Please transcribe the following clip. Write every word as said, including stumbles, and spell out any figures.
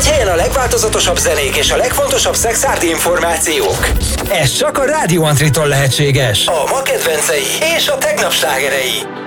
helyen a legváltozatosabb zenék és a legfontosabb szexárdi információk. Ez csak a Rádió Antritól lehetséges. A ma kedvencei és a tegnap slágerei.